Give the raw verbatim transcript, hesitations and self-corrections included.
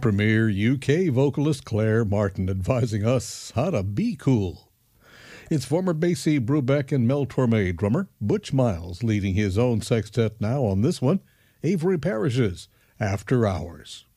Premier U K vocalist Claire Martin advising us how to be cool. It's former Basie Brubeck and Mel Torme drummer Butch Miles leading his own sextet now on this one, Avery Parrish's After Hours.